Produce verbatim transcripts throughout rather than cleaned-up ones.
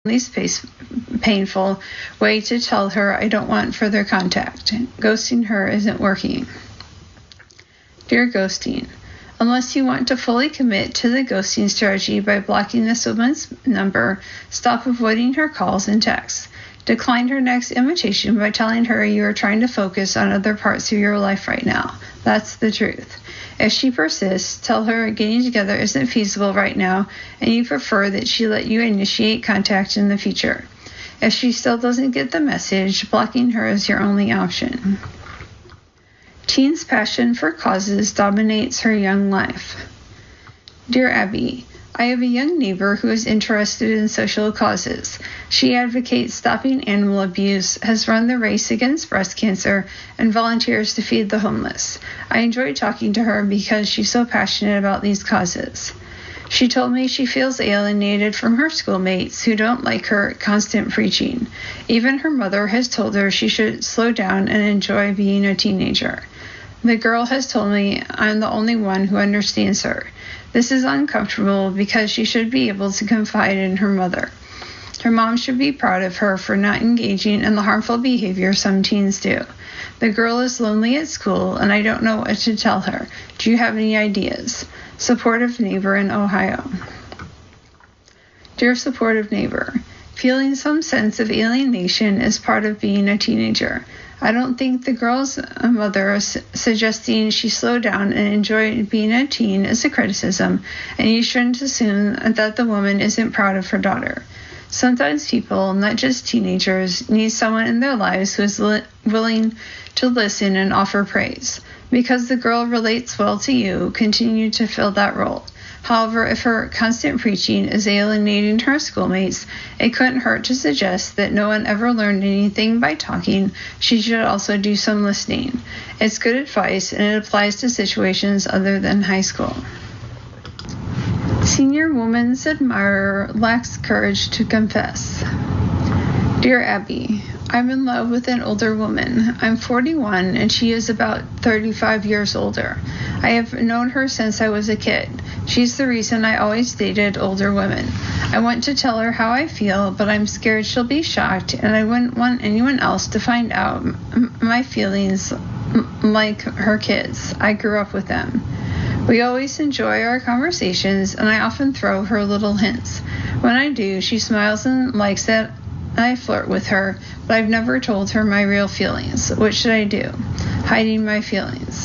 least pace, painful way to tell her I don't want further contact. Ghosting her isn't working. Dear Ghosting, unless you want to fully commit to the ghosting strategy by blocking this woman's number, stop avoiding her calls and texts. Decline her next invitation by telling her you are trying to focus on other parts of your life right now. That's the truth. If she persists, tell her getting together isn't feasible right now and you prefer that she let you initiate contact in the future. If she still doesn't get the message, blocking her is your only option. Teen's passion for causes dominates her young life. Dear Abby, I have a young neighbor who is interested in social causes. She advocates stopping animal abuse, has run the race against breast cancer, and volunteers to feed the homeless. I enjoy talking to her because she's so passionate about these causes. She told me she feels alienated from her schoolmates who don't like her constant preaching. Even her mother has told her she should slow down and enjoy being a teenager. The girl has told me I'm the only one who understands her. This is uncomfortable because she should be able to confide in her mother. Her mom should be proud of her for not engaging in the harmful behavior some teens do. The girl is lonely at school, and I don't know what to tell her. Do you have any ideas? Supportive neighbor in Ohio. Dear supportive neighbor, feeling some sense of alienation is part of being a teenager. I don't think the girl's mother is suggesting she slow down and enjoy being a teen is a criticism, and you shouldn't assume that the woman isn't proud of her daughter. Sometimes people, not just teenagers, need someone in their lives who is li- willing to listen and offer praise. Because the girl relates well to you, continue to fill that role. However, if her constant preaching is alienating her schoolmates, it couldn't hurt to suggest that no one ever learned anything by talking. She should also do some listening. It's good advice, and it applies to situations other than high school. Senior woman's admirer lacks courage to confess. Dear Abby, I'm in love with an older woman. I'm forty-one, and she is about thirty-five years older. I have known her since I was a kid. She's the reason I always dated older women. I want to tell her how I feel, but I'm scared she'll be shocked, and I wouldn't want anyone else to find out m- my feelings m- like her kids. I grew up with them. We always enjoy our conversations, and I often throw her little hints. When I do, she smiles and likes that I flirt with her, but I've never told her my real feelings. What should I do? Hiding my feelings.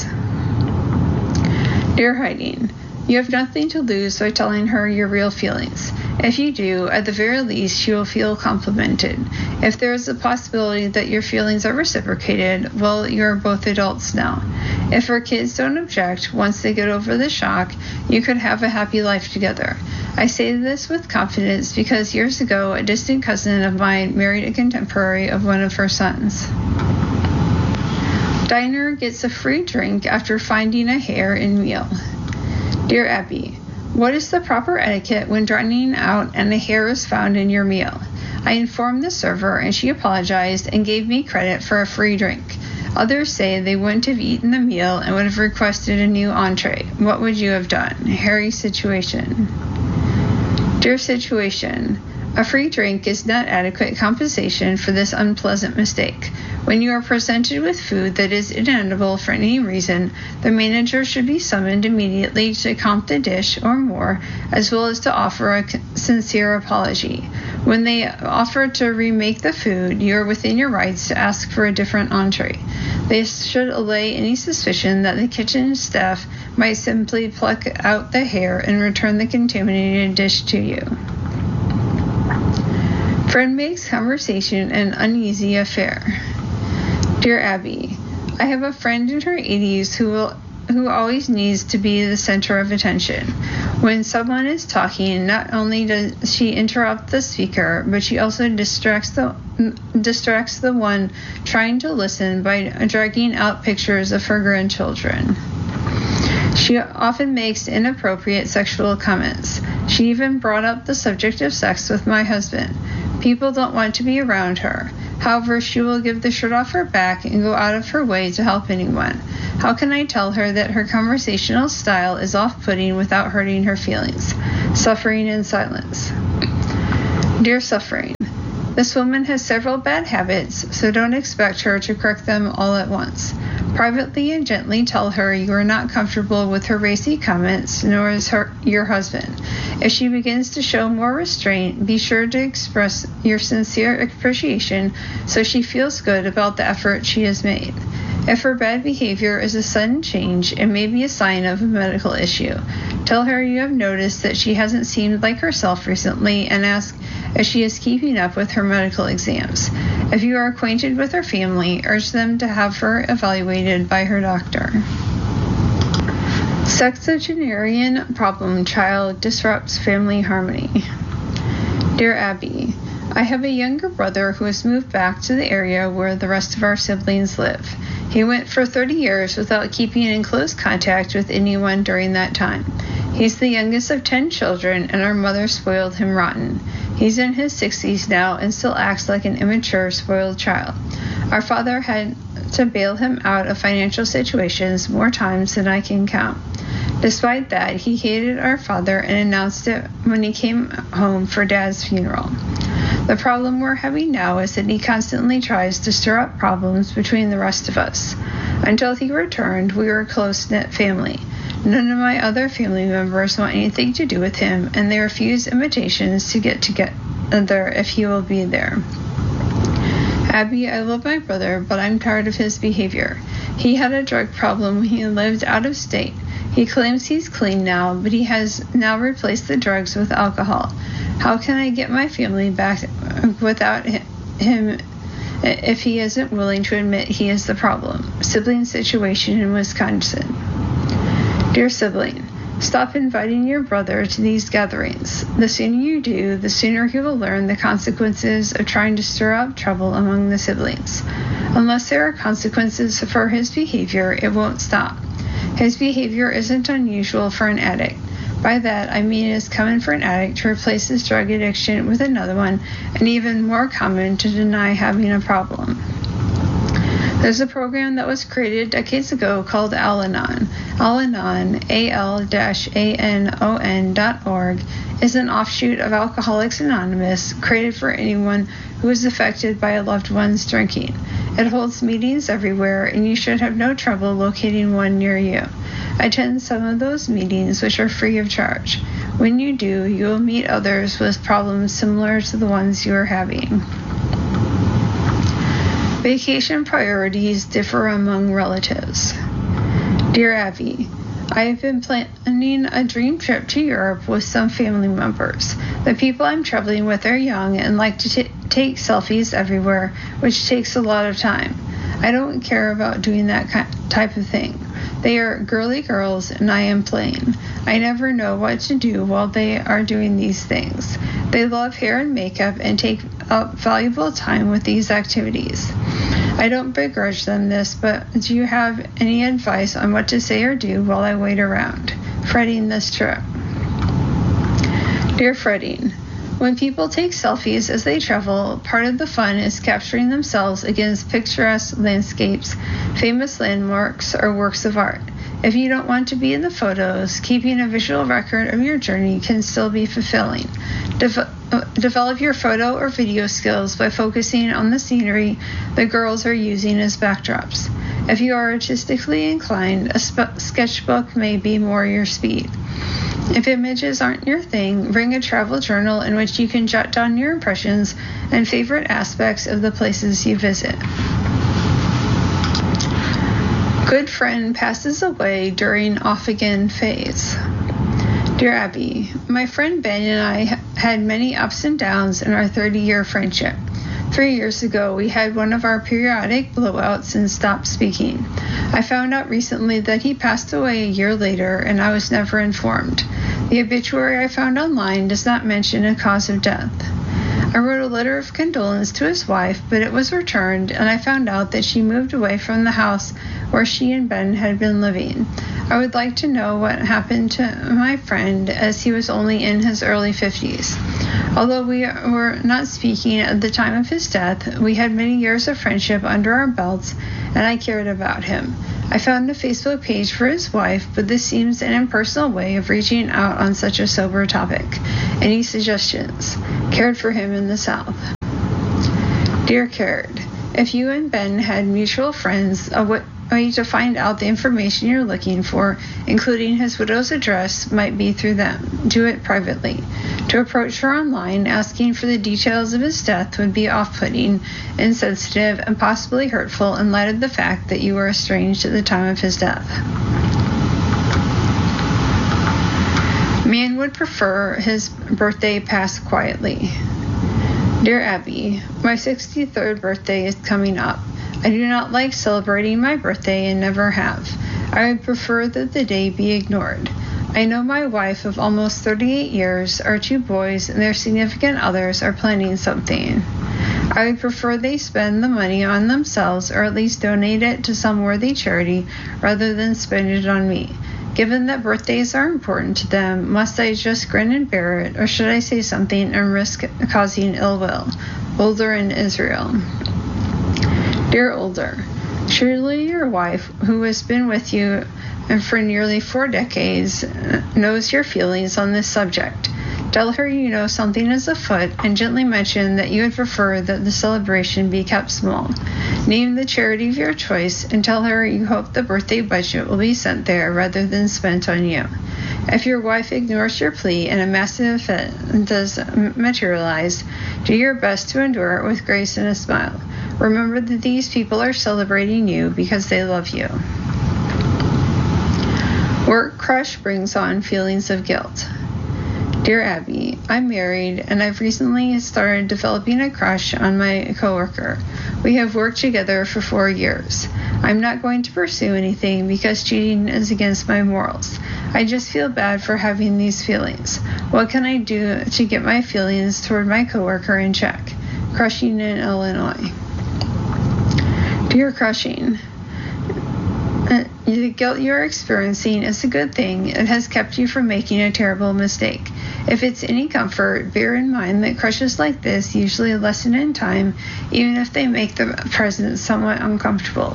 Dear Hiding, you have nothing to lose by telling her your real feelings. If you do, at the very least, she will feel complimented. If there is a possibility that your feelings are reciprocated, well, you are both adults now. If her kids don't object, once they get over the shock, you could have a happy life together. I say this with confidence because years ago, a distant cousin of mine married a contemporary of one of her sons. Diner gets a free drink after finding a hair in meal. Dear Abby, what is the proper etiquette when dining out and a hair is found in your meal? I informed the server and she apologized and gave me credit for a free drink. Others say they wouldn't have eaten the meal and would have requested a new entree. What would you have done? Hairy situation. Dear situation, a free drink is not adequate compensation for this unpleasant mistake. When you are presented with food that is inedible for any reason, the manager should be summoned immediately to comp the dish or more, as well as to offer a sincere apology. When they offer to remake the food, you are within your rights to ask for a different entree. This should allay any suspicion that the kitchen staff might simply pluck out the hair and return the contaminated dish to you. Friend makes conversation an uneasy affair. Dear Abby, I have a friend in her eighties who will who always needs to be the center of attention. When someone is talking, not only does she interrupt the speaker, but she also distracts the distracts the one trying to listen by dragging out pictures of her grandchildren. She often makes inappropriate sexual comments. She even brought up the subject of sex with my husband. People don't want to be around her. However, she will give the shirt off her back and go out of her way to help anyone. How can I tell her that her conversational style is off-putting without hurting her feelings? Suffering in silence. Dear Suffering, this woman has several bad habits, so don't expect her to correct them all at once. Privately and gently tell her you are not comfortable with her racy comments, nor is her, your husband. If she begins to show more restraint, be sure to express your sincere appreciation so she feels good about the effort she has made. If her bad behavior is a sudden change, it may be a sign of a medical issue. Tell her you have noticed that she hasn't seemed like herself recently and ask if she is keeping up with her medical exams. If you are acquainted with her family, urge them to have her evaluated by her doctor. Sexagenarian problem child disrupts family harmony. Dear Abby, I have a younger brother who has moved back to the area where the rest of our siblings live. He went for thirty years without keeping in close contact with anyone during that time. He's the youngest of ten children, and our mother spoiled him rotten. He's in his sixties now and still acts like an immature, spoiled child. Our father had to bail him out of financial situations more times than I can count. Despite that, he hated our father and announced it when he came home for Dad's funeral. The problem we're having now is that he constantly tries to stir up problems between the rest of us. Until he returned, we were a close-knit family. None of my other family members want anything to do with him, and they refuse invitations to get together if he will be there. Abby, I love my brother, but I'm tired of his behavior. He had a drug problem when he lived out of state. He claims he's clean now, but he has now replaced the drugs with alcohol. How can I get my family back without him if he isn't willing to admit he is the problem? Sibling situation in Wisconsin. Dear sibling, stop inviting your brother to these gatherings. The sooner you do, the sooner he will learn the consequences of trying to stir up trouble among the siblings. Unless there are consequences for his behavior, it won't stop. His behavior isn't unusual for an addict. By that, I mean it is common for an addict to replace his drug addiction with another one, and even more common to deny having a problem. There's a program that was created decades ago called Al-Anon. Al-Anon, A L A N O N dot org, is an offshoot of Alcoholics Anonymous, created for anyone who is affected by a loved one's drinking. It holds meetings everywhere, and you should have no trouble locating one near you. Attend some of those meetings, which are free of charge. When you do, you will meet others with problems similar to the ones you are having. Vacation priorities differ among relatives. Dear Abby, I have been planning a dream trip to Europe with some family members. The people I'm traveling with are young and like to t- take selfies everywhere, which takes a lot of time. I don't care about doing that ki- type of thing. They are girly girls and I am plain. I never know what to do while they are doing these things. They love hair and makeup and take up valuable time with these activities. I don't begrudge them this, but do you have any advice on what to say or do while I wait around? Fretting this trip. Dear Fretting, when people take selfies as they travel, part of the fun is capturing themselves against picturesque landscapes, famous landmarks, or works of art. If you don't want to be in the photos, keeping a visual record of your journey can still be fulfilling. De- develop your photo or video skills by focusing on the scenery the girls are using as backdrops. If you are artistically inclined, a sp- sketchbook may be more your speed. If images aren't your thing, bring a travel journal in which you can jot down your impressions and favorite aspects of the places you visit. Good friend passes away during off-again phase. Dear Abby, my friend Ben and I had many ups and downs in our thirty-year friendship. Three years ago, we had one of our periodic blowouts and stopped speaking. I found out recently that he passed away a year later, and I was never informed. The obituary I found online does not mention a cause of death. I wrote a letter of condolence to his wife, but it was returned, and I found out that she moved away from the house where she and Ben had been living. I would like to know what happened to my friend, as he was only in his early fifties. Although we were not speaking at the time of his death, we had many years of friendship under our belts, and I cared about him. I found a Facebook page for his wife, but this seems an impersonal way of reaching out on such a sober topic. Any suggestions? Cared for him in the South. Dear Cared, if you and Ben had mutual friends, a way to find out the information you're looking for, including his widow's address, might be through them. Do it privately. To approach her online asking for the details of his death would be off-putting, insensitive, and possibly hurtful in light of the fact that you were estranged at the time of his death. Man would prefer his birthday passed quietly. Dear Abby, my sixty-third birthday is coming up. I do not like celebrating my birthday and never have. I would prefer that the day be ignored. I know my wife of almost thirty-eight years, our two boys, and their significant others are planning something. I would prefer they spend the money on themselves or at least donate it to some worthy charity rather than spend it on me. Given that birthdays are important to them, must I just grin and bear it, or should I say something and risk causing ill will? Older in Israel. Dear Older, surely your wife, who has been with you and for nearly four decades, knows your feelings on this subject. Tell her you know something is afoot and gently mention that you would prefer that the celebration be kept small. Name the charity of your choice and tell her you hope the birthday budget will be sent there rather than spent on you. If your wife ignores your plea and a massive event does materialize, do your best to endure it with grace and a smile. Remember that these people are celebrating you because they love you. Work crush brings on feelings of guilt. Dear Abby, I'm married and I've recently started developing a crush on my coworker. We have worked together for four years. I'm not going to pursue anything because cheating is against my morals. I just feel bad for having these feelings. What can I do to get my feelings toward my coworker in check? Crushing in Illinois. Dear Crushing, the guilt you're experiencing is a good thing. It has kept you from making a terrible mistake. If it's any comfort, bear in mind that crushes like this usually lessen in time, even if they make the present somewhat uncomfortable.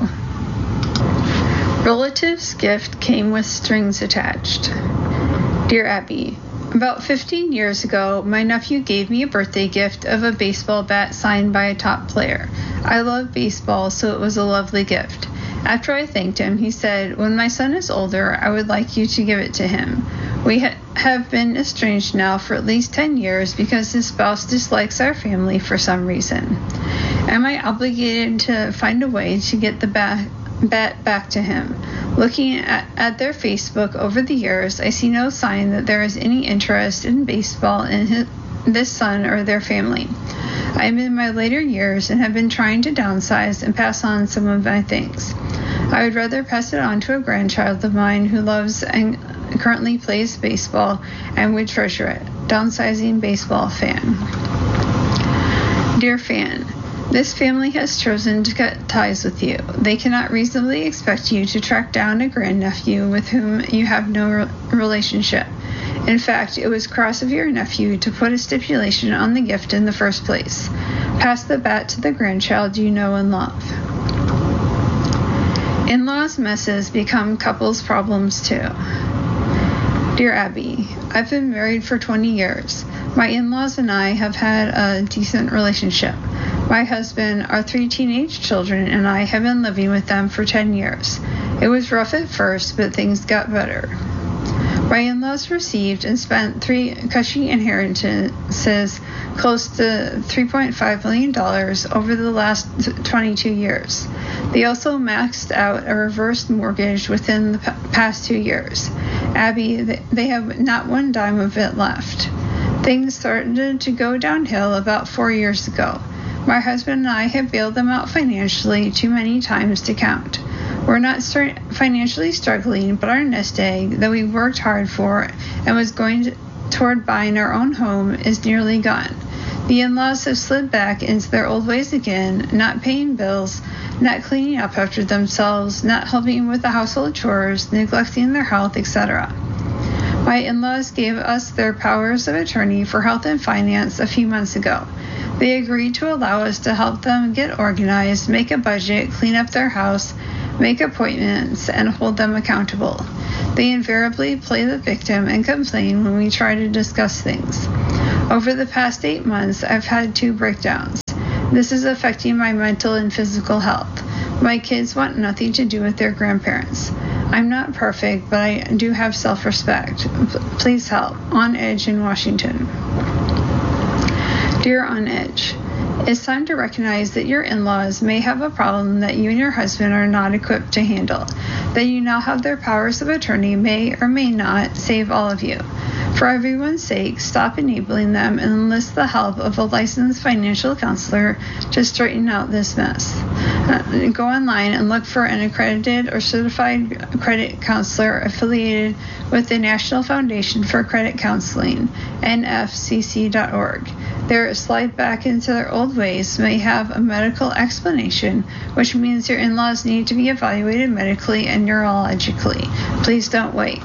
Relative's gift came with strings attached. Dear Abby, about fifteen years ago, my nephew gave me a birthday gift of a baseball bat signed by a top player. I love baseball, so it was a lovely gift. After I thanked him, he said, when my son is older, I would like you to give it to him. We ha- have been estranged now for at least ten years because his spouse dislikes our family for some reason. Am I obligated to find a way to get the bat, bat back to him? Looking at, at their Facebook over the years, I see no sign that there is any interest in baseball in his, this son or their family. I am in my later years and have been trying to downsize and pass on some of my things. I would rather pass it on to a grandchild of mine who loves and currently plays baseball and would treasure it. Downsizing baseball fan. Dear fan, this family has chosen to cut ties with you. They cannot reasonably expect you to track down a grandnephew with whom you have no re- relationship. In fact, it was cross of your nephew to put a stipulation on the gift in the first place. Pass the bat to the grandchild you know and love. In-laws' messes become couples' problems too. Dear Abby, I've been married for twenty years. My in-laws and I have had a decent relationship. My husband, our three teenage children, and I have been living with them for ten years. It was rough at first, but things got better. My in-laws received and spent three cushy inheritances close to three point five million dollars over the last twenty-two years. They also maxed out a reverse mortgage within the past two years. Abby, they have not one dime of it left. Things started to go downhill about four years ago. My husband and I have bailed them out financially too many times to count. We're not start financially struggling, but our nest egg that we worked hard for and was going to, toward buying our own home is nearly gone. The in-laws have slid back into their old ways again, not paying bills, not cleaning up after themselves, not helping with the household chores, neglecting their health, et cetera. My in-laws gave us their powers of attorney for health and finance a few months ago. They agreed to allow us to help them get organized, make a budget, clean up their house, make appointments, and hold them accountable. They invariably play the victim and complain when we try to discuss things. Over the past eight months, I've had two breakdowns. This is affecting my mental and physical health. My kids want nothing to do with their grandparents. I'm not perfect, but I do have self-respect. Please help. On Edge in Washington. Dear On Edge, it's time to recognize that your in-laws may have a problem that you and your husband are not equipped to handle. That you now have their powers of attorney may or may not save all of you. For everyone's sake, stop enabling them and enlist the help of a licensed financial counselor to straighten out this mess. Uh, go online and look for an accredited or certified credit counselor affiliated with the National Foundation for Credit Counseling, N F C C dot org. Their slide back into their old ways may have a medical explanation, which means your in-laws need to be evaluated medically and neurologically. Please don't wait.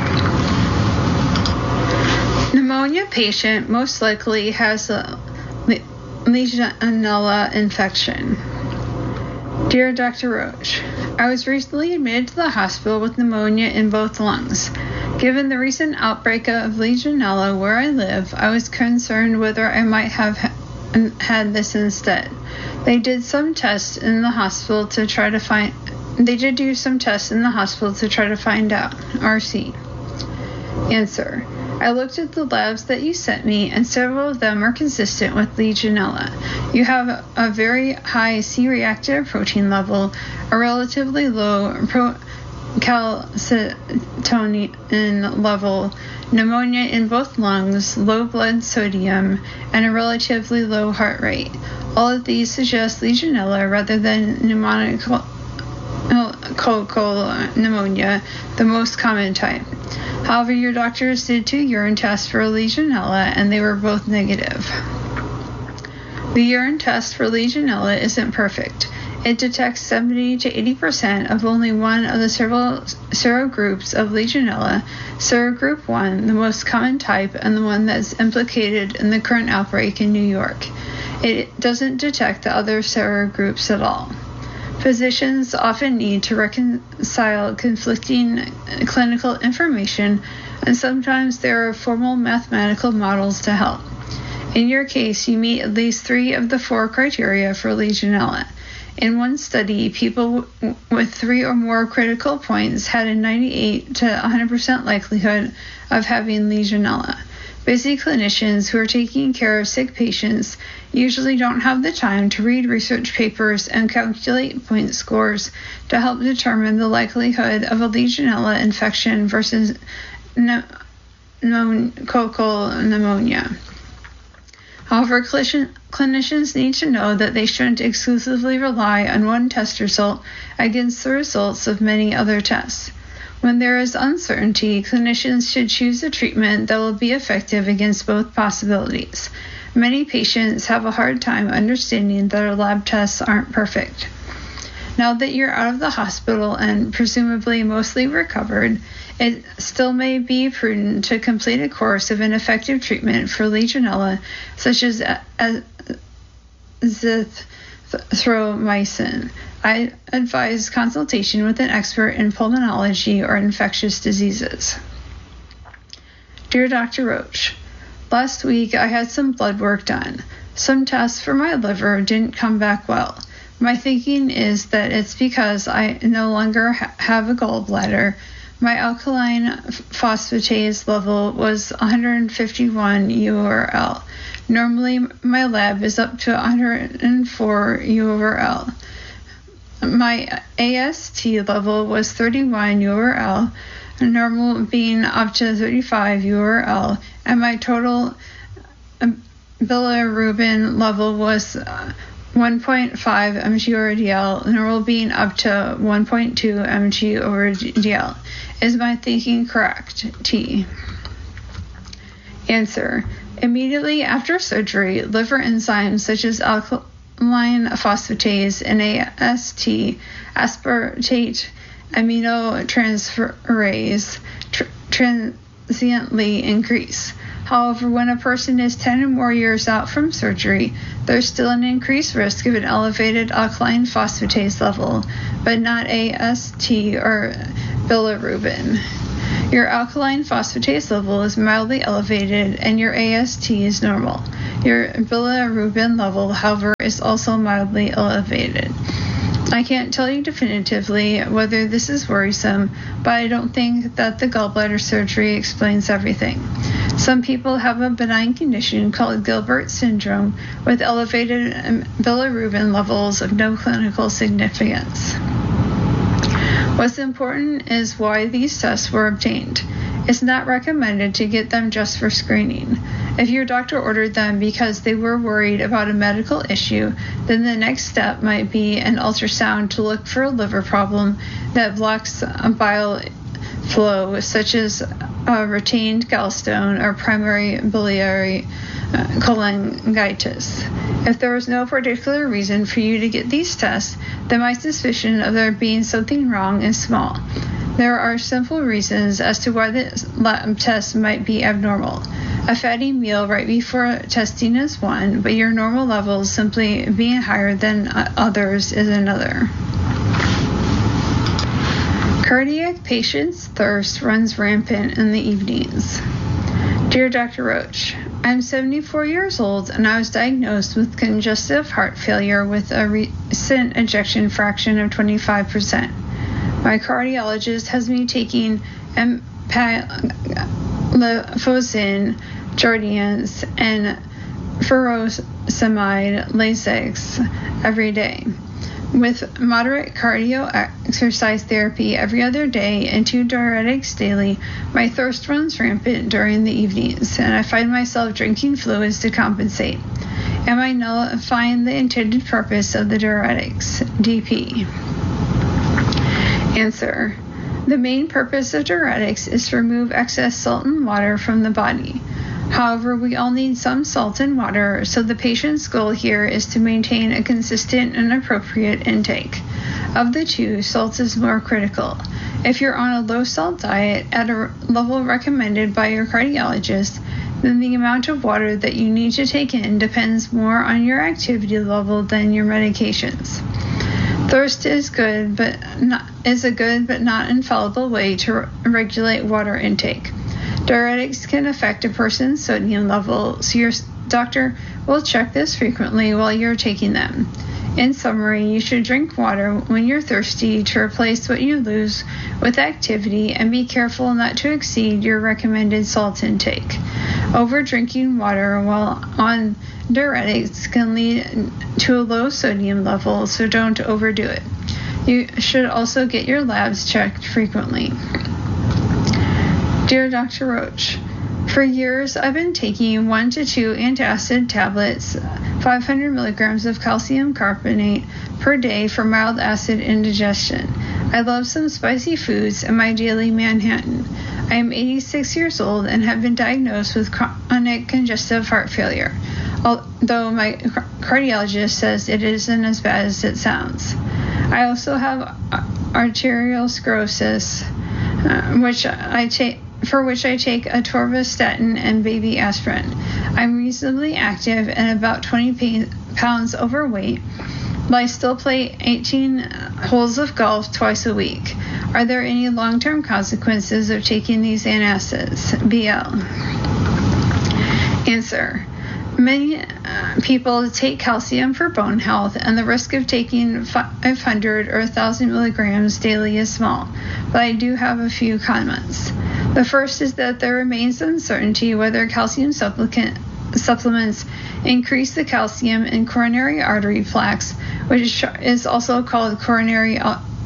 Pneumonia patient most likely has a Legionella infection. Dear Doctor Roach, I was recently admitted to the hospital with pneumonia in both lungs. Given the recent outbreak of Legionella where I live, I was concerned whether I might have ha- had this instead. They did some tests in the hospital to try to find. They did do some tests in the hospital to try to find out. R C. Answer. I looked at the labs that you sent me, and several of them are consistent with Legionella. You have a very high C-reactive protein level, a relatively low pro- calcitonin level, pneumonia in both lungs, low blood sodium, and a relatively low heart rate. All of these suggest Legionella rather than pneumococcal pneumonia, the most common type. However, your doctors did two urine tests for Legionella, and they were both negative. The urine test for Legionella isn't perfect. It detects seventy to eighty percent of only one of the several serogroups of Legionella, serogroup one, the most common type and the one that's implicated in the current outbreak in New York. It doesn't detect the other serogroups at all. Physicians often need to reconcile conflicting clinical information, and sometimes there are formal mathematical models to help. In your case, you meet at least three of the four criteria for Legionella. In one study, people with three or more critical points had a ninety-eight to one hundred percent likelihood of having Legionella. Busy clinicians who are taking care of sick patients usually don't have the time to read research papers and calculate point scores to help determine the likelihood of a Legionella infection versus pneumococcal pneumonia. However, clinicians need to know that they shouldn't exclusively rely on one test result against the results of many other tests. When there is uncertainty, clinicians should choose a treatment that will be effective against both possibilities. Many patients have a hard time understanding that our lab tests aren't perfect. Now that you're out of the hospital and presumably mostly recovered, it still may be prudent to complete a course of an effective treatment for Legionella, such as azithromycin. I advise consultation with an expert in pulmonology or infectious diseases. Dear Doctor Roach, last week I had some blood work done. Some tests for my liver didn't come back well. My thinking is that it's because I no longer ha- have a gallbladder. My alkaline phosphatase level was one hundred fifty-one U R L. Normally, my lab is up to one hundred four U R L. My A S T level was thirty-one U R L, normal being up to thirty-five U R L, and my total bilirubin level was uh, one point five milligrams over D L, normal being up to one point two milligrams over D L. Is my thinking correct? T. Answer. Immediately after surgery, liver enzymes such as alkaline phosphatase and A S T, aspartate aminotransferase, tr- transiently increase. However, when a person is ten or more years out from surgery, there's still an increased risk of an elevated alkaline phosphatase level, but not A S T or bilirubin. Your alkaline phosphatase level is mildly elevated and your A S T is normal. Your bilirubin level, however, is also mildly elevated. I can't tell you definitively whether this is worrisome, but I don't think that the gallbladder surgery explains everything. Some people have a benign condition called Gilbert syndrome with elevated bilirubin levels of no clinical significance. What's important is why these tests were obtained. It's not recommended to get them just for screening. If your doctor ordered them because they were worried about a medical issue, then the next step might be an ultrasound to look for a liver problem that blocks bile flow, such as a retained gallstone or primary biliary uh, cholangitis. If there was no particular reason for you to get these tests, then my suspicion of there being something wrong is small. There are simple reasons as to why the lab test might be abnormal. A fatty meal right before testing is one, but your normal levels simply being higher than others is another. Cardiac patients' thirst runs rampant in the evenings. Dear Doctor Roach, I'm seventy-four years old and I was diagnosed with congestive heart failure with a recent ejection fraction of twenty-five percent. My cardiologist has me taking empagliflozin, Jardiance, and furosemide Lasix every day. With moderate cardio exercise therapy every other day and two diuretics daily, my thirst runs rampant during the evenings, and I find myself drinking fluids to compensate. Am I nullifying the intended purpose of the diuretics? D P. Answer. The main purpose of diuretics is to remove excess salt and water from the body. However, we all need some salt and water, so the patient's goal here is to maintain a consistent and appropriate intake. Of the two, salt is more critical. If you're on a low-salt diet at a level recommended by your cardiologist, then the amount of water that you need to take in depends more on your activity level than your medications. Thirst is good, but not, is a good but not infallible way to re- regulate water intake. Diuretics can affect a person's sodium level, so your doctor will check this frequently while you're taking them. In summary, you should drink water when you're thirsty to replace what you lose with activity, and be careful not to exceed your recommended salt intake. Over drinking water while on diuretics can lead to a low sodium level, so don't overdo it. You should also get your labs checked frequently. Dear Doctor Roach, for years I've been taking one to two antacid tablets, five hundred milligrams of calcium carbonate per day for mild acid indigestion. I love some spicy foods in my daily Manhattan. I am eighty-six years old and have been diagnosed with chronic congestive heart failure, although my cardiologist says it isn't as bad as it sounds. I also have arterial sclerosis, uh, which I take. for which I take atorvastatin and baby aspirin. I'm reasonably active and about twenty pounds overweight, but I still play eighteen holes of golf twice a week. Are there any long-term consequences of taking these antacids? B L. Answer. Many uh, people take calcium for bone health, and the risk of taking five hundred or one thousand milligrams daily is small, but I do have a few comments. The first is that there remains uncertainty whether calcium supplicant, supplements increase the calcium in coronary artery plaques, which is also called coronary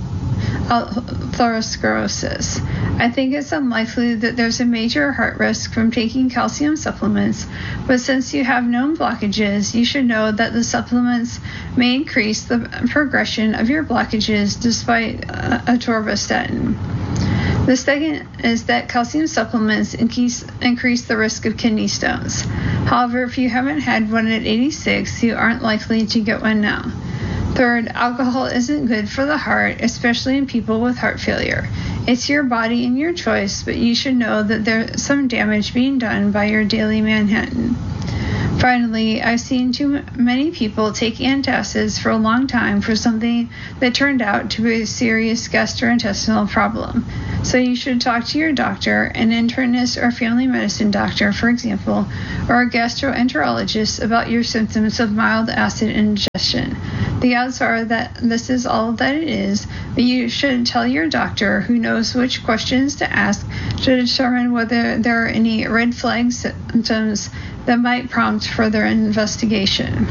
atherosclerosis. I think it's unlikely that there's a major heart risk from taking calcium supplements, but since you have known blockages, you should know that the supplements may increase the progression of your blockages despite uh, atorvastatin. The second is that calcium supplements increase, increase the risk of kidney stones. However, if you haven't had one at eighty-six, you aren't likely to get one now. Third, alcohol isn't good for the heart, especially in people with heart failure. It's your body and your choice, but you should know that there's some damage being done by your daily Manhattan. Finally, I've seen too many people take antacids for a long time for something that turned out to be a serious gastrointestinal problem. So you should talk to your doctor, an internist or family medicine doctor, for example, or a gastroenterologist about your symptoms of mild acid indigestion. The odds are that this is all that it is, but you should tell your doctor, who knows which questions to ask, to determine whether there are any red flag symptoms that might prompt further investigation.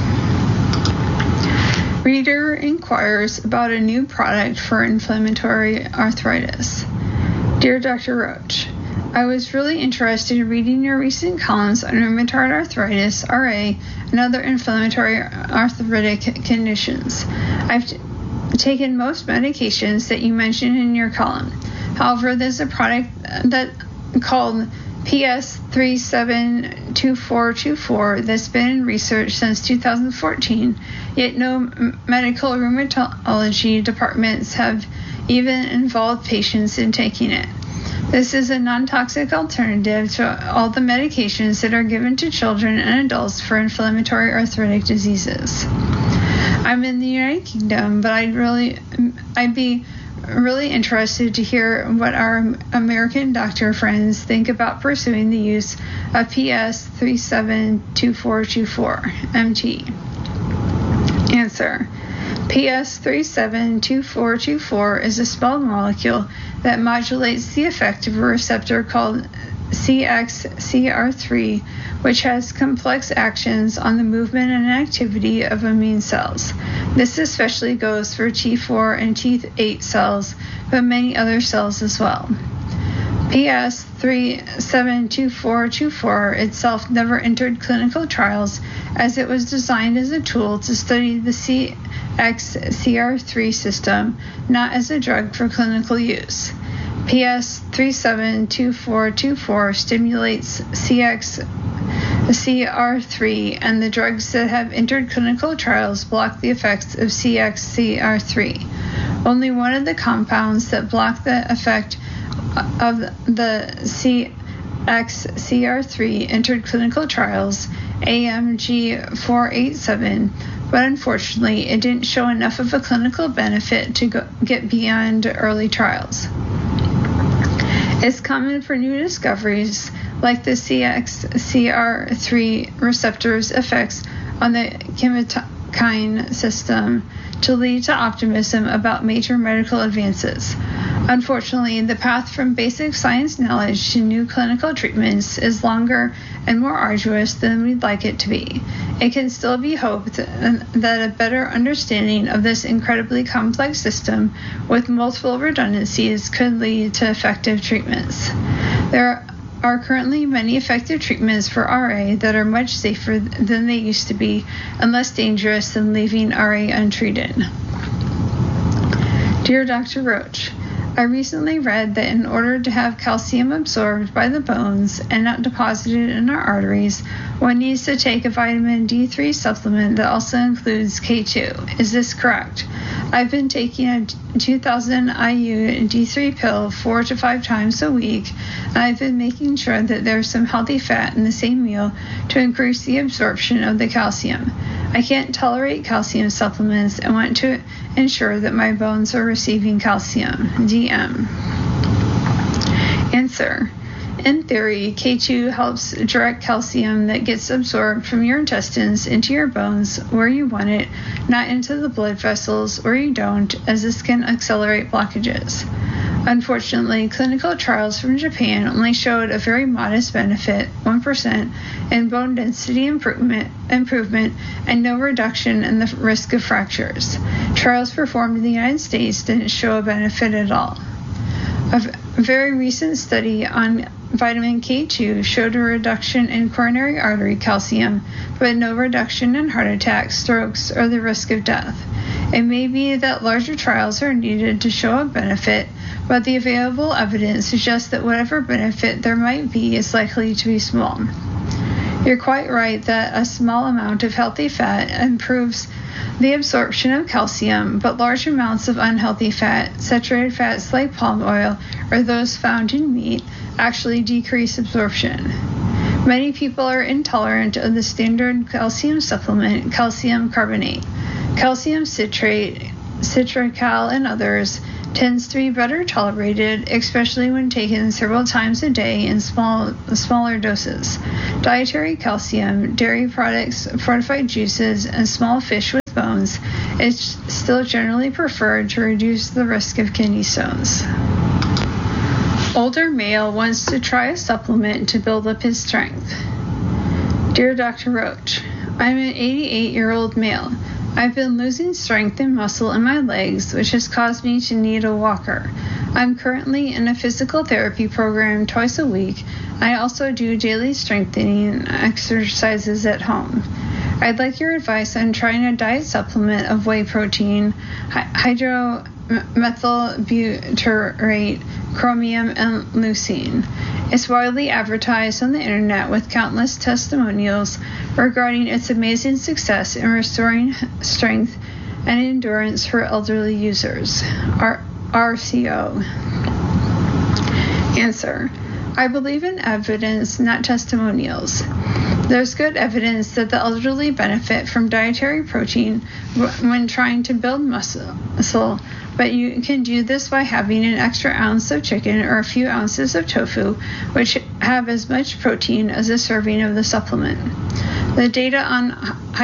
Reader inquires about a new product for inflammatory arthritis. Dear Doctor Roach, I was really interested in reading your recent columns on rheumatoid arthritis, R A, and other inflammatory arthritic conditions. I've t- taken most medications that you mentioned in your column. However, there's a product that called P S three seven two four two four that's been in research since two thousand fourteen, yet no medical rheumatology departments have even involved patients in taking it. This is a non-toxic alternative to all the medications that are given to children and adults for inflammatory arthritic diseases. I'm in the United Kingdom, but I'd really, I'd be really interested to hear what our American doctor friends think about pursuing the use of P S three seven two four two four, M T. Answer. P S three seven two four two four is a small molecule that modulates the effect of a receptor called C X C R three, which has complex actions on the movement and activity of immune cells. This especially goes for T four and T eight cells, but many other cells as well. P S three seven two four two four itself never entered clinical trials, as it was designed as a tool to study the C X C R three system, not as a drug for clinical use. P S three seven two four two four stimulates C X C R three, and the drugs that have entered clinical trials block the effects of C X C R three. Only one of the compounds that block the effect of the C X C R three entered clinical trials, A M G four eighty-seven, but unfortunately it didn't show enough of a clinical benefit to go, get beyond early trials. It's common for new discoveries like the C X C R three receptor's effects on the chemokine system to lead to optimism about major medical advances. Unfortunately, the path from basic science knowledge to new clinical treatments is longer and more arduous than we'd like it to be. It can still be hoped that a better understanding of this incredibly complex system with multiple redundancies could lead to effective treatments. There are currently many effective treatments for R A that are much safer than they used to be and less dangerous than leaving R A untreated. Dear Doctor Roach, I recently read that in order to have calcium absorbed by the bones and not deposited in our arteries, one needs to take a vitamin D three supplement that also includes K two. Is this correct? I've been taking a two thousand I U D three pill four to five times a week, and I've been making sure that there's some healthy fat in the same meal to increase the absorption of the calcium. I can't tolerate calcium supplements and want to ensure that my bones are receiving calcium. D M. Answer. In theory, K two helps direct calcium that gets absorbed from your intestines into your bones where you want it, not into the blood vessels where you don't, as this can accelerate blockages. Unfortunately, clinical trials from Japan only showed a very modest benefit, one percent, in bone density improvement, improvement and no reduction in the risk of fractures. Trials performed in the United States didn't show a benefit at all. A very recent study on vitamin K two showed a reduction in coronary artery calcium, but no reduction in heart attacks, strokes, or the risk of death. It may be that larger trials are needed to show a benefit, but the available evidence suggests that whatever benefit there might be is likely to be small. You're quite right that a small amount of healthy fat improves the absorption of calcium, but large amounts of unhealthy fat, saturated fats like palm oil or those found in meat, actually decrease absorption. Many people are intolerant of the standard calcium supplement, calcium carbonate. Calcium citrate, Citracal, and others tends to be better tolerated, especially when taken several times a day in small, smaller doses. Dietary calcium, dairy products, fortified juices, and small fish with bones is still generally preferred to reduce the risk of kidney stones. Older male wants to try a supplement to build up his strength. Dear Doctor Roach, I'm an eighty-eight-year-old male. I've been losing strength and muscle in my legs, which has caused me to need a walker. I'm currently in a physical therapy program twice a week. I also do daily strengthening exercises at home. I'd like your advice on trying a diet supplement of whey protein, hydromethylbutyrate, chromium, and leucine. It's widely advertised on the internet with countless testimonials regarding its amazing success in restoring strength and endurance for elderly users. R- RCO. Answer. I believe in evidence, not testimonials. There's good evidence that the elderly benefit from dietary protein when trying to build muscle, but you can do this by having an extra ounce of chicken or a few ounces of tofu, which have as much protein as a serving of the supplement. The data on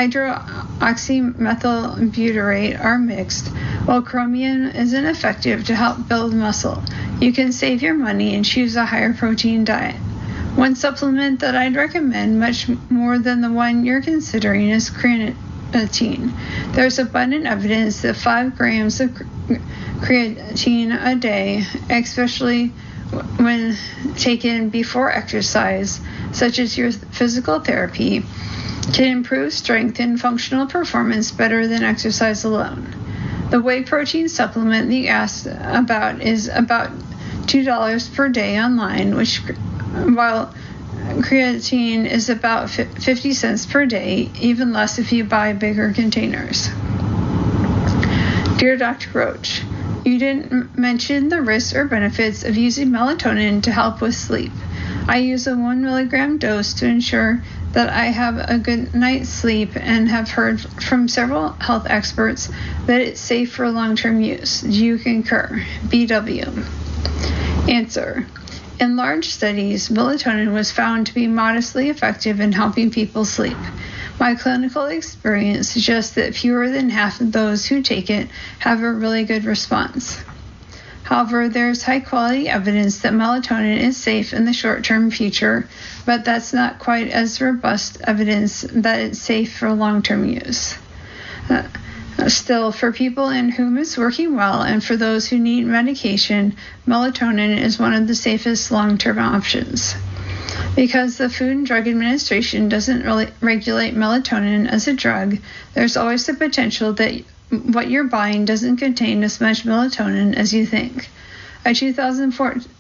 hydroxymethylbutyrate are mixed. While chromium isn't effective to help build muscle, you can save your money and choose a higher protein diet. One supplement that I'd recommend much more than the one you're considering is creatine. There's abundant evidence that five grams of creatine a day, especially when taken before exercise, such as your physical therapy, can improve strength and functional performance better than exercise alone. The whey protein supplement that you asked about is about two dollars per day online, which, while creatine is about fifty cents per day, even less if you buy bigger containers. Dear Doctor Roach, you didn't mention the risks or benefits of using melatonin to help with sleep. I use a one milligram dose to ensure that I have a good night's sleep and have heard from several health experts that it's safe for long-term use. Do you concur? B W. Answer. In large studies, melatonin was found to be modestly effective in helping people sleep. My clinical experience suggests that fewer than half of those who take it have a really good response. However, there's high-quality evidence that melatonin is safe in the short-term future, but that's not quite as robust evidence that it's safe for long-term use. Uh, Still, for people in whom it's working well and for those who need medication, melatonin is one of the safest long-term options. Because the Food and Drug Administration doesn't really regulate melatonin as a drug, there's always the potential that what you're buying doesn't contain as much melatonin as you think. A two thousand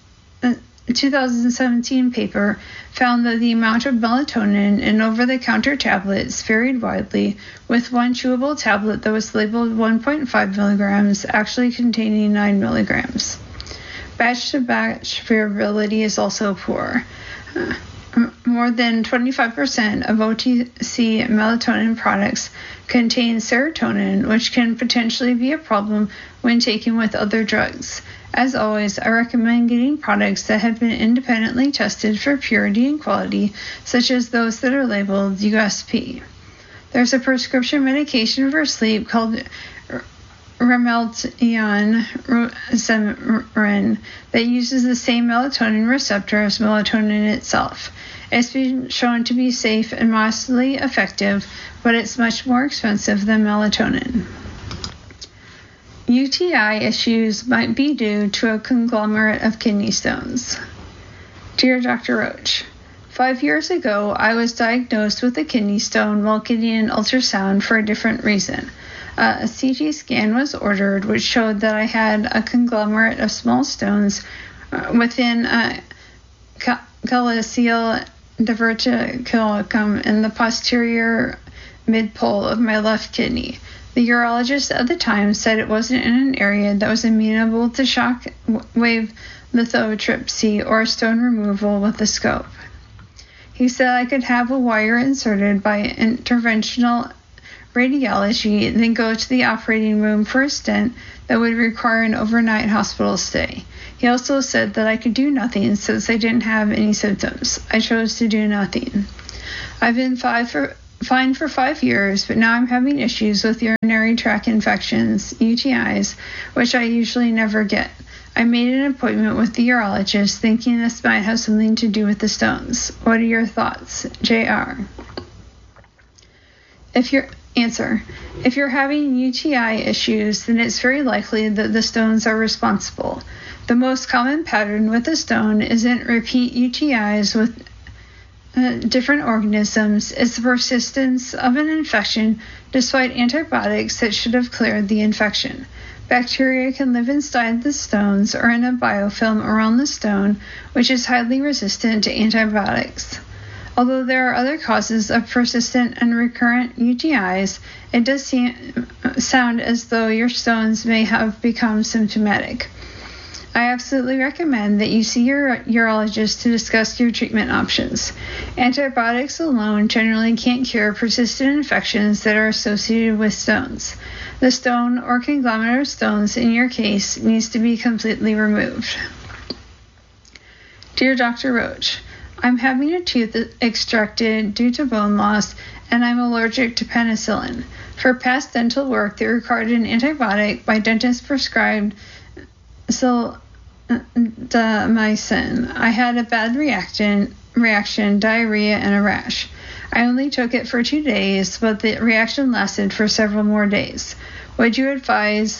seventeen paper found that the amount of melatonin in over-the-counter tablets varied widely, with one chewable tablet that was labeled one point five milligrams actually containing nine milligrams. Batch-to-batch variability is also poor. Uh, more than twenty-five percent of O T C melatonin products contain serotonin, which can potentially be a problem when taken with other drugs. As always, I recommend getting products that have been independently tested for purity and quality, such as those that are labeled U S P. There's a prescription medication for sleep called Ramelteon Remeron that uses the same melatonin receptor as melatonin itself. It's been shown to be safe and modestly effective, but it's much more expensive than melatonin. U T I issues might be due to a conglomerate of kidney stones. Dear Doctor Roach, five years ago I was diagnosed with a kidney stone while getting an ultrasound for a different reason. Uh, a C T scan was ordered which showed that I had a conglomerate of small stones uh, within a calyceal diverticulum in the posterior mid-pole of my left kidney. The urologist at the time said it wasn't in an area that was amenable to shock wave lithotripsy or stone removal with a scope. He said I could have a wire inserted by interventional radiology, then go to the operating room for a stent that would require an overnight hospital stay. He also said that I could do nothing since I didn't have any symptoms. I chose to do nothing. I've been five for, fine for five years, but now I'm having issues with urinary tract infections, U T Is, which I usually never get. I made an appointment with the urologist thinking this might have something to do with the stones. What are your thoughts? J R. If you're Answer. If you're having U T I issues, then it's very likely that the stones are responsible. The most common pattern with a stone isn't repeat U T Is with uh, different organisms. It's the persistence of an infection despite antibiotics that should have cleared the infection. Bacteria can live inside the stones or in a biofilm around the stone, which is highly resistant to antibiotics. Although there are other causes of persistent and recurrent U T Is, it does seem, sound as though your stones may have become symptomatic. I absolutely recommend that you see your urologist to discuss your treatment options. Antibiotics alone generally can't cure persistent infections that are associated with stones. The stone or conglomerate of stones in your case needs to be completely removed. Dear Doctor Roach, I'm having a tooth extracted due to bone loss, and I'm allergic to penicillin. For past dental work that required an antibiotic, my dentist prescribed sildenafil. I had a bad reaction, reaction, diarrhea, and a rash. I only took it for two days, but the reaction lasted for several more days. Would you advise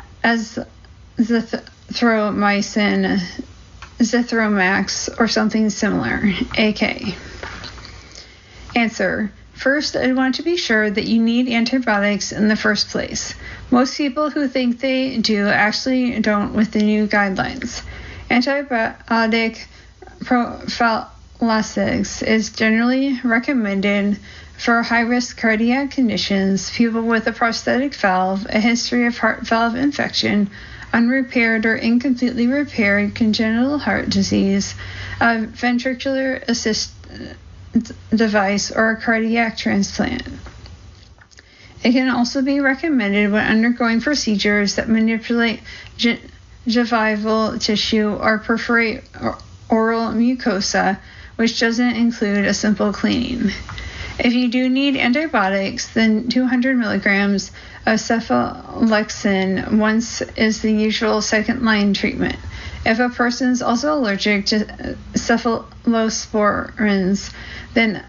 azithromycin, Zithromax, or something similar? A K. Answer. First, I want to be sure that you need antibiotics in the first place. Most people who think they do actually don't with the new guidelines. Antibiotic prophylaxis is generally recommended for high-risk cardiac conditions, people with a prosthetic valve, a history of heart valve infection, unrepaired or incompletely repaired congenital heart disease, a ventricular assist device, or a cardiac transplant. It can also be recommended when undergoing procedures that manipulate gingival tissue or perforate oral mucosa, which doesn't include a simple cleaning. If you do need antibiotics, then two hundred milligrams of cephalexin once is the usual second-line treatment. If a person is also allergic to cephalosporins, then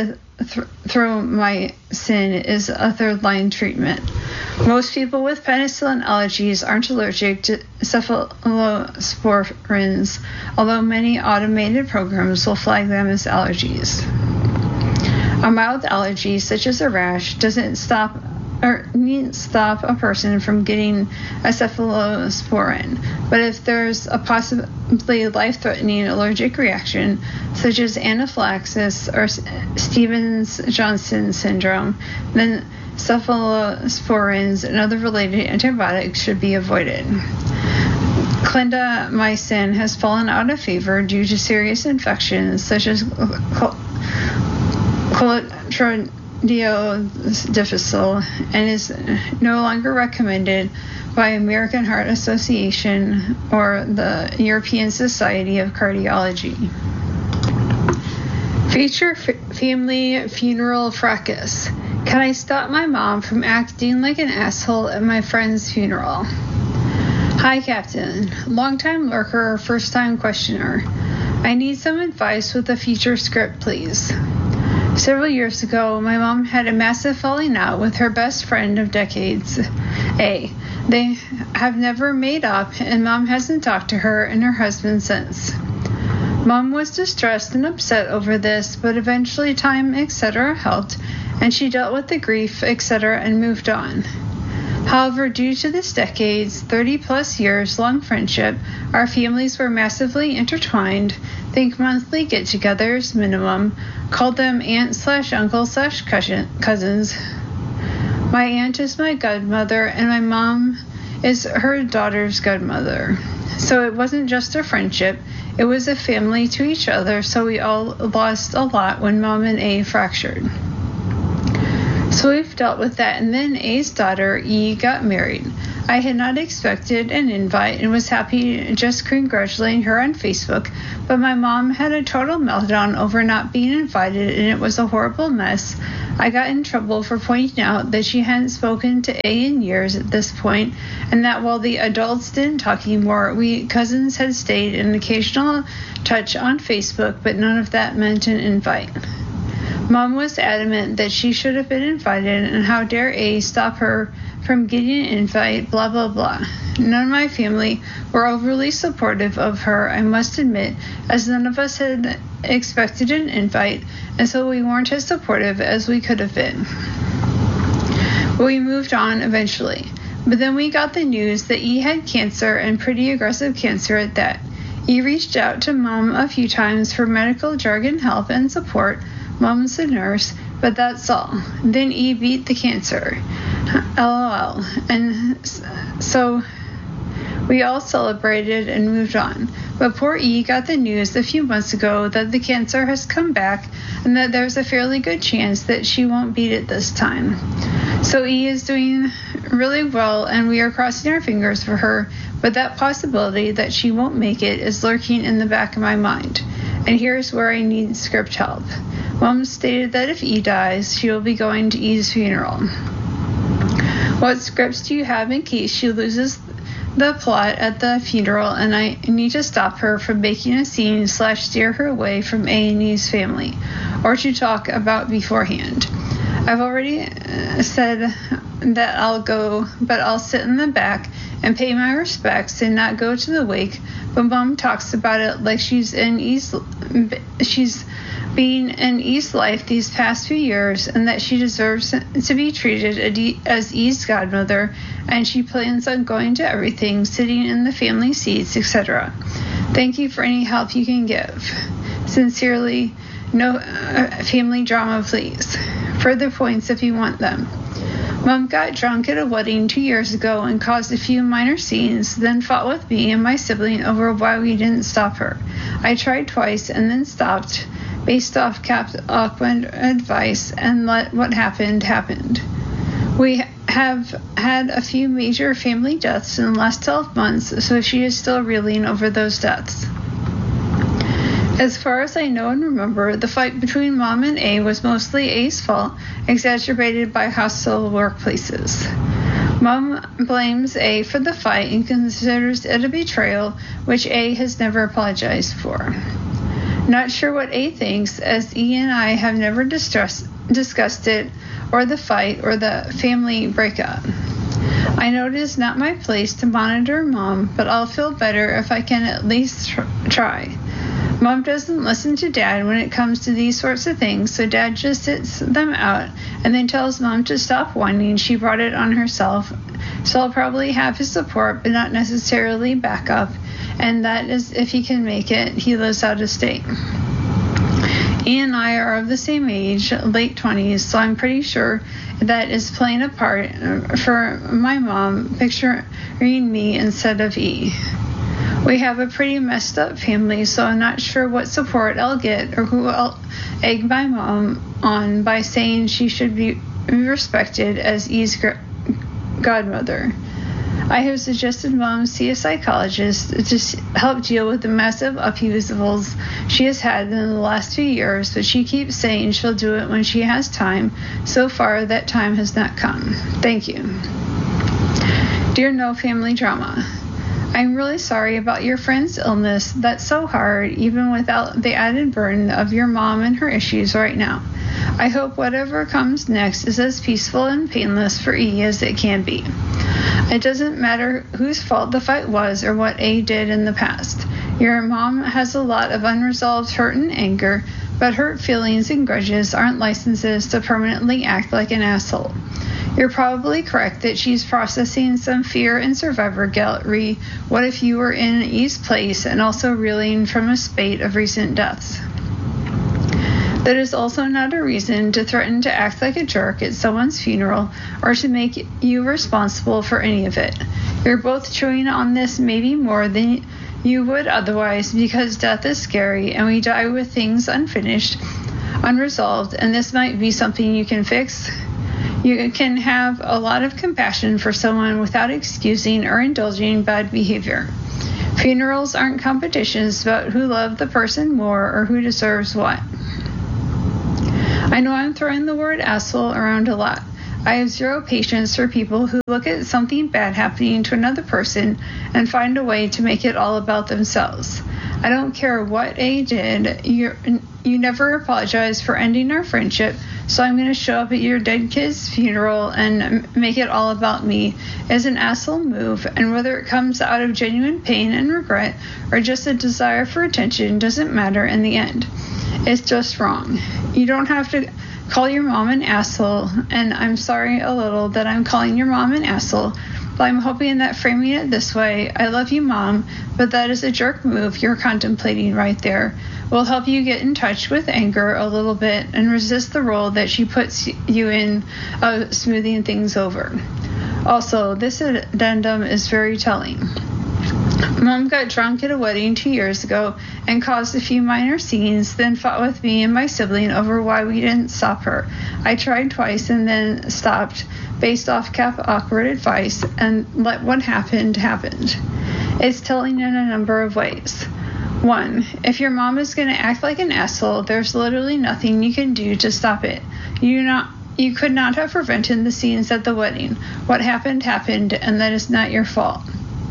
azithromycin is a third-line treatment. Most people with penicillin allergies aren't allergic to cephalosporins, although many automated programs will flag them as allergies. A mild allergy, such as a rash, doesn't stop or needn't stop a person from getting a cephalosporin. But if there's a possibly life-threatening allergic reaction, such as anaphylaxis or Stevens-Johnson syndrome, then cephalosporins and other related antibiotics should be avoided. Clindamycin has fallen out of favor due to serious infections such as Clostridium difficile and is no longer recommended by American Heart Association or the European Society of Cardiology. Future f- family funeral fracas. Can I stop my mom from acting like an asshole at my friend's funeral? Hi, Captain. Long-time lurker, first-time questioner. I need some advice with a future script, please. Several years ago, my mom had a massive falling out with her best friend of decades. A. They have never made up, and Mom hasn't talked to her and her husband since. Mom was distressed and upset over this, but eventually time, et cetera helped, and she dealt with the grief, et cetera, and moved on. However, due to this decade's thirty-plus years long friendship, our families were massively intertwined. Think monthly get-togethers, minimum. Called them aunt slash uncle slash cousins. My aunt is my godmother, and my mom is her daughter's godmother. So it wasn't just a friendship, it was a family to each other, so we all lost a lot when Mom and A fractured. So we've dealt with that, and then A's daughter, E, got married. I had not expected an invite and was happy just congratulating her on Facebook, but my mom had a total meltdown over not being invited, and it was a horrible mess. I got in trouble for pointing out that she hadn't spoken to A in years at this point, and that while the adults didn't talk anymore, we cousins had stayed in occasional touch on Facebook, but none of that meant an invite. Mom was adamant that she should have been invited, and how dare A stop her from getting an invite, blah, blah, blah. None of my family were overly supportive of her, I must admit, as none of us had expected an invite, and so we weren't as supportive as we could have been. But we moved on eventually. But then we got the news that E had cancer, and pretty aggressive cancer at that. E reached out to Mom a few times for medical jargon help and support. Mom's a nurse, but that's all. Then E beat the cancer. LOL. And so we all celebrated and moved on. But poor E got the news a few months ago that the cancer has come back and that there's a fairly good chance that she won't beat it this time. So E is doing really well, and we are crossing our fingers for her, but that possibility that she won't make it is lurking in the back of my mind. And here's where I need script help. Mom stated that if E dies, she will be going to E's funeral. What scripts do you have in case she loses the plot at the funeral and I need to stop her from making a scene slash steer her away from A and E's family, or to talk about beforehand? I've already said that I'll go, but I'll sit in the back and pay my respects and not go to the wake, but Mom talks about it like she's in E's, she's been in E's life these past few years, and that she deserves to be treated as E's godmother, and she plans on going to everything, sitting in the family seats, et cetera. Thank you for any help you can give. Sincerely, no uh, family drama, please. Further points if you want them. Mom got drunk at a wedding two years ago and caused a few minor scenes, then fought with me and my sibling over why we didn't stop her. I tried twice and then stopped, based off Cap's awkward advice, and let what happened happened. We have had a few major family deaths in the last twelve months, so she is still reeling over those deaths. As far as I know and remember, the fight between Mom and A was mostly A's fault, exacerbated by hostile workplaces. Mom blames A for the fight and considers it a betrayal, which A has never apologized for. Not sure what A thinks, as E and I have never distress, discussed it, or the fight, or the family breakup. I know it is not my place to monitor Mom, but I'll feel better if I can at least tr- try. Mom doesn't listen to Dad when it comes to these sorts of things, so Dad just sits them out and then tells Mom to stop whining. She brought it on herself, so I'll probably have his support, but not necessarily backup, and that is if he can make it. He lives out of state. E and I are of the same age, late twenties, so I'm pretty sure that is playing a part for my mom picturing me instead of E. We have a pretty messed up family, so I'm not sure what support I'll get or who I'll egg my mom on by saying she should be respected as E's godmother. I have suggested Mom see a psychologist to help deal with the massive upheavals she has had in the last few years, but she keeps saying she'll do it when she has time. So far, that time has not come. Thank you. Dear No Family Drama, I'm really sorry about your friend's illness. That's so hard, even without the added burden of your mom and her issues right now. I hope whatever comes next is as peaceful and painless for E as it can be. It doesn't matter whose fault the fight was or what A did in the past. Your mom has a lot of unresolved hurt and anger, but hurt feelings and grudges aren't licenses to permanently act like an asshole. You're probably correct that she's processing some fear and survivor guilt re what if you were in E's place and also reeling from a spate of recent deaths. That is also not a reason to threaten to act like a jerk at someone's funeral or to make you responsible for any of it. You're both chewing on this maybe more than you would otherwise because death is scary and we die with things unfinished, unresolved, and this might be something you can fix. You can have a lot of compassion for someone without excusing or indulging bad behavior. Funerals aren't competitions about who loved the person more or who deserves what. I know I'm throwing the word asshole around a lot. I have zero patience for people who look at something bad happening to another person and find a way to make it all about themselves. I don't care what A did. You you never apologized for ending our friendship, so I'm going to show up at your dead kid's funeral and make it all about me as an asshole move, and whether it comes out of genuine pain and regret or just a desire for attention doesn't matter in the end. It's just wrong. You don't have to call your mom an asshole, and I'm sorry a little that I'm calling your mom an asshole, but I'm hoping that framing it this way, I love you, Mom, but that is a jerk move you're contemplating right there, will help you get in touch with anger a little bit and resist the role that she puts you in of smoothing things over. Also, this addendum is very telling. Mom got drunk at a wedding two years ago and caused a few minor scenes, then fought with me and my sibling over why we didn't stop her. I tried twice and then stopped, based off Cap awkward advice, and let what happened happened. It's telling in a number of ways. One, if your mom is going to act like an asshole, there's literally nothing you can do to stop it. You not you could not have prevented the scenes at the wedding. What happened happened, and that is not your fault.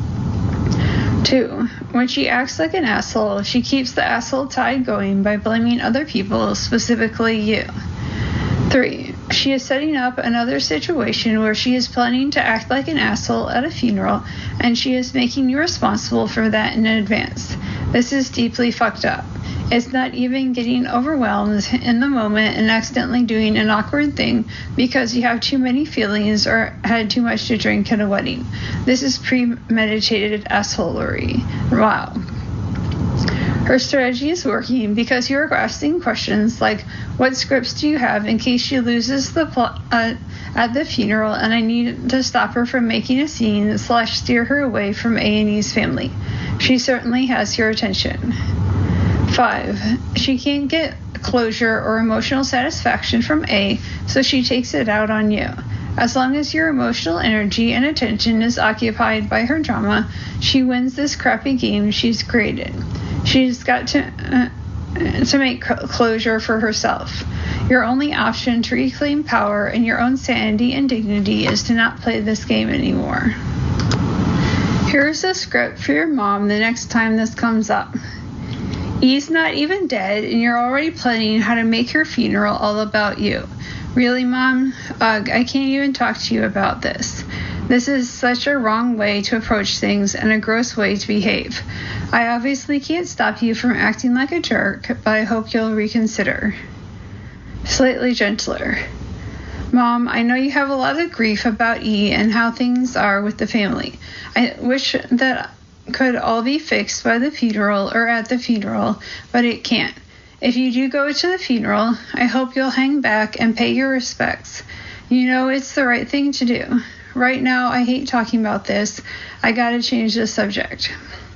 Two, when she acts like an asshole, she keeps the asshole tide going by blaming other people, specifically you. Three, she is setting up another situation where she is planning to act like an asshole at a funeral, and she is making you responsible for that in advance. This is deeply fucked up. It's not even getting overwhelmed in the moment and accidentally doing an awkward thing because you have too many feelings or had too much to drink at a wedding. This is premeditated assholery. Wow. Her strategy is working because you are asking questions like, what scripts do you have in case she loses the plot uh, at the funeral and I need to stop her from making a scene slash steer her away from A and E's family? She certainly has your attention. Five, she can't get closure or emotional satisfaction from A, so she takes it out on you. As long as your emotional energy and attention is occupied by her drama, she wins this crappy game she's created. She's got to uh, to make closure for herself. Your only option to reclaim power and your own sanity and dignity is to not play this game anymore. Here's a script for your mom the next time this comes up. E's not even dead, and you're already planning how to make her funeral all about you. Really, Mom? Ugh, I can't even talk to you about this. This is such a wrong way to approach things and a gross way to behave. I obviously can't stop you from acting like a jerk, but I hope you'll reconsider. Slightly gentler. Mom, I know you have a lot of grief about E and how things are with the family. I wish that could all be fixed by the funeral or at the funeral, but it can't. If you do go to the funeral, I hope you'll hang back and pay your respects. You know it's the right thing to do. Right now, I hate talking about this. I gotta change the subject.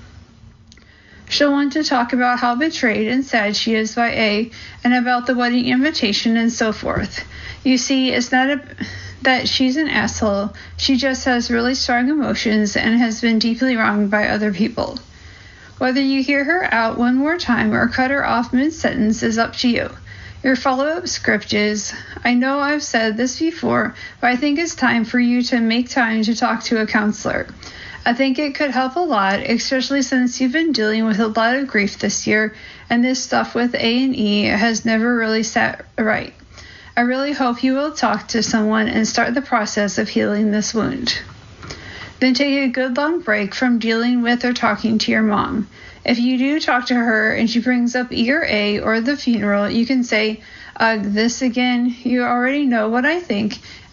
She'll want to talk about how betrayed and sad she is by A and about the wedding invitation and so forth. You see, it's not a... that she's an asshole. She just has really strong emotions and has been deeply wronged by other people. Whether you hear her out one more time or cut her off mid-sentence is up to you. Your follow-up script is, I know I've said this before, but I think it's time for you to make time to talk to a counselor. I think it could help a lot, especially since you've been dealing with a lot of grief this year, and this stuff with A and E has never really sat right. I really hope you will talk to someone and start the process of healing this wound. Then take a good long break from dealing with or talking to your mom. If you do talk to her and she brings up E or A or the funeral, you can say, Ugh, this again, you already know what I think,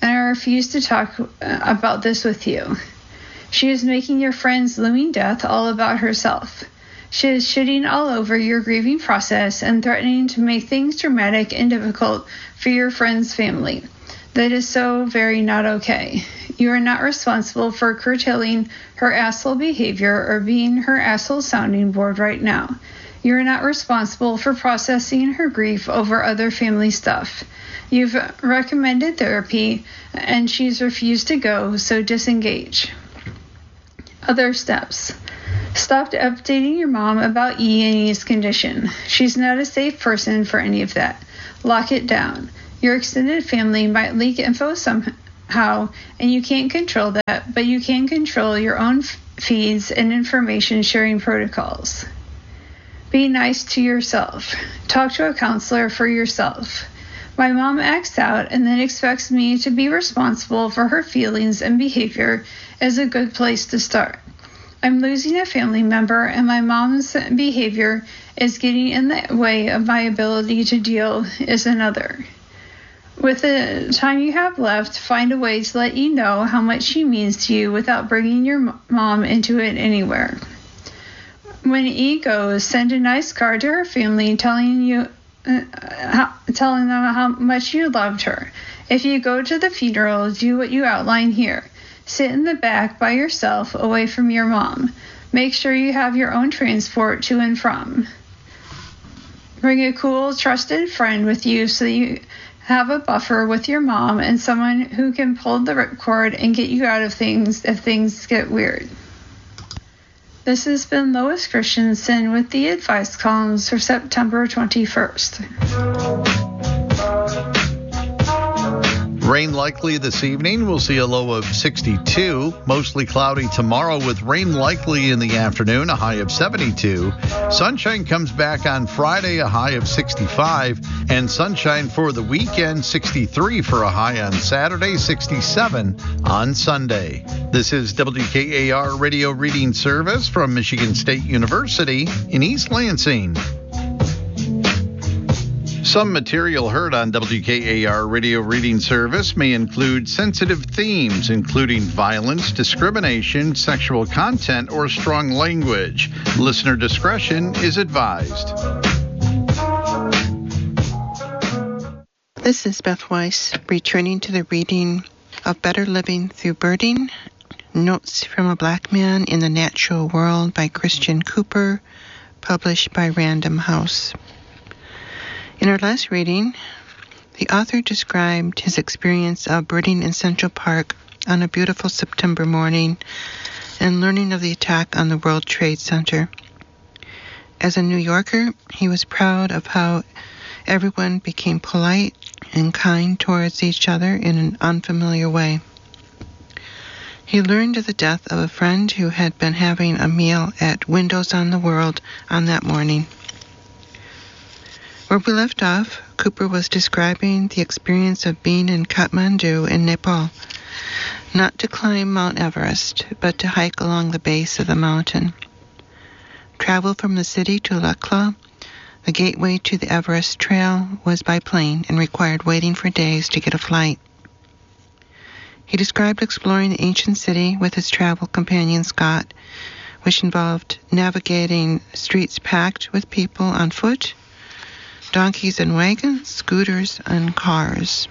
and I refuse to talk about this with you. She is making your friend's looming death all about herself. She is shitting all over your grieving process and threatening to make things dramatic and difficult for your friend's family. That is so very not okay. You are not responsible for curtailing her asshole behavior or being her asshole sounding board right now. You are not responsible for processing her grief over other family stuff. You've recommended therapy, and she's refused to go, so disengage. Other steps. Stop updating your mom about E and E's condition. She's not a safe person for any of that. Lock it down. Your extended family might leak info somehow, and you can't control that, but you can control your own f- feeds and information sharing protocols. Be nice to yourself. Talk to a counselor for yourself. My mom acts out and then expects me to be responsible for her feelings and behavior is a good place to start. I'm losing a family member, and my mom's behavior is getting in the way of my ability to deal is another. With the time you have left, find a way to let you know how much she means to you without bringing your mom into it anywhere. When E goes, send a nice card to her family telling you, uh, how, telling them how much you loved her. If you go to the funeral, do what you outline here. Sit in the back by yourself, away from your mom. Make sure you have your own transport to and from. Bring a cool, trusted friend with you so you have a buffer with your mom and someone who can pull the ripcord and get you out of things if things get weird. This has been Lois Christensen with the advice columns for September twenty-first. Rain likely this evening. We'll see a low of sixty-two. Mostly cloudy tomorrow with rain likely in the afternoon, a high of seventy-two. Sunshine comes back on Friday, a high of sixty-five. And sunshine for the weekend, sixty-three for a high on Saturday, sixty-seven on Sunday. This is W K A R Radio Reading Service from Michigan State University in East Lansing. Some material heard on W K A R Radio Reading Service may include sensitive themes, including violence, discrimination, sexual content, or strong language. Listener discretion is advised. This is Beth Weiss, returning to the reading of Better Living Through Birding, Notes from a Black Man in the Natural World by Christian Cooper, published by Random House. In our last reading, the author described his experience of birding in Central Park on a beautiful September morning and learning of the attack on the World Trade Center. As a New Yorker, he was proud of how everyone became polite and kind towards each other in an unfamiliar way. He learned of the death of a friend who had been having a meal at Windows on the World on that morning. Where we left off, Cooper was describing the experience of being in Kathmandu in Nepal, not to climb Mount Everest, but to hike along the base of the mountain. Travel from the city to Lukla, the gateway to the Everest Trail, was by plane and required waiting for days to get a flight. He described exploring the ancient city with his travel companion Scott, which involved navigating streets packed with people on foot, donkeys and wagons, scooters, and cars.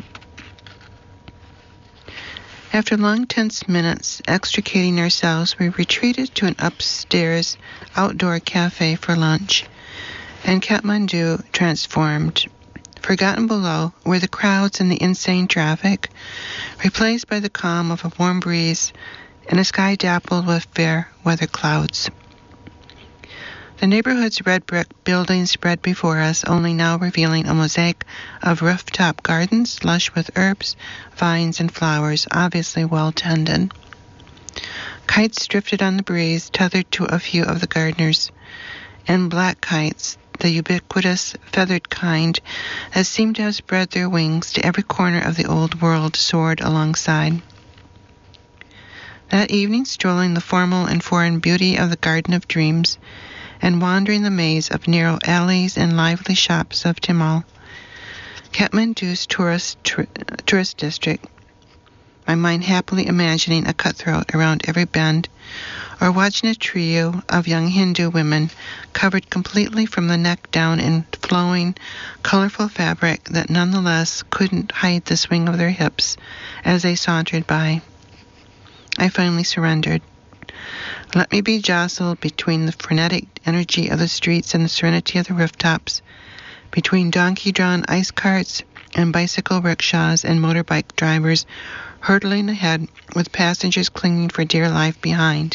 After long tense minutes extricating ourselves, we retreated to an upstairs outdoor cafe for lunch, and Kathmandu transformed. Forgotten below were the crowds and the insane traffic, replaced by the calm of a warm breeze and a sky dappled with fair weather clouds. The neighborhood's red brick buildings spread before us, only now revealing a mosaic of rooftop gardens lush with herbs, vines, and flowers, obviously well tended. Kites drifted on the breeze, tethered to a few of the gardeners, and black kites, the ubiquitous feathered kind, that seemed to have spread their wings to every corner of the old world, soared alongside. That evening, strolling the formal and foreign beauty of the Garden of Dreams, and wandering the maze of narrow alleys and lively shops of Timal, Kathmandu's tourist tr- tourist district, my mind happily imagining a cutthroat around every bend, or watching a trio of young Hindu women covered completely from the neck down in flowing, colorful fabric that nonetheless couldn't hide the swing of their hips as they sauntered by. I finally surrendered. Let me be jostled between the frenetic energy of the streets and the serenity of the rooftops, between donkey-drawn ice carts and bicycle rickshaws and motorbike drivers hurtling ahead with passengers clinging for dear life behind.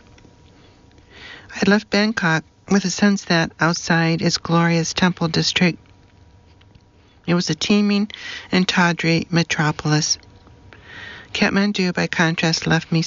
I left Bangkok with a sense that outside its glorious temple district, it was a teeming and tawdry metropolis. Kathmandu, by contrast, left me